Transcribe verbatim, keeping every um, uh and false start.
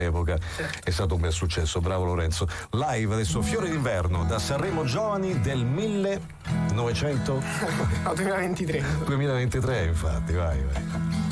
epoca è stato un bel successo, bravo Lorenzo. Live adesso Fiore d'inverno da Sanremo Giovani del millenovecento no, duemilaventitré duemilaventitré infatti, vai vai.